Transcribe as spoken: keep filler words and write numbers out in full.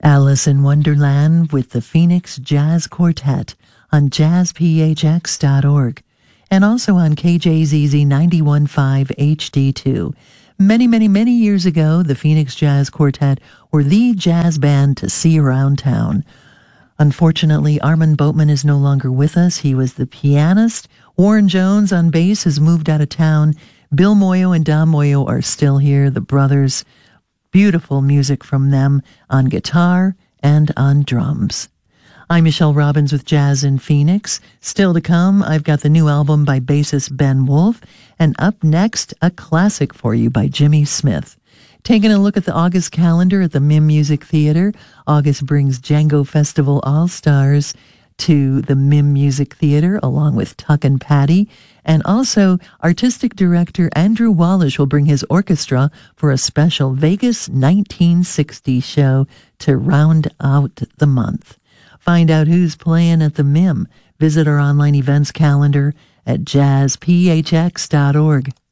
Alice in Wonderland with the Phoenix Jazz Quartet on jazz p h x dot org and also on K J Z Z ninety-one point five H D two. Many, many, many years ago, the Phoenix Jazz Quartet were the jazz band to see around town. Unfortunately, Armand Boatman is no longer with us. He was the pianist. Warren Jones on bass has moved out of town. Bill Moyo and Don Moyo are still here, the brothers. Beautiful music from them on guitar and on drums. I'm Michelle Robbins with Jazz in Phoenix. Still to come, I've got the new album by bassist Ben Wolf, and up next, a classic for you by Jimmy Smith. Taking a look at the August calendar at the Mim Music Theater, August brings Django Festival All-Stars to the Mim Music Theater, along with Tuck and Patty. And also, artistic director Andrew Wallish will bring his orchestra for a special Vegas nineteen sixty show to round out the month. Find out who's playing at the Mim. Visit our online events calendar at jazz p h x dot org.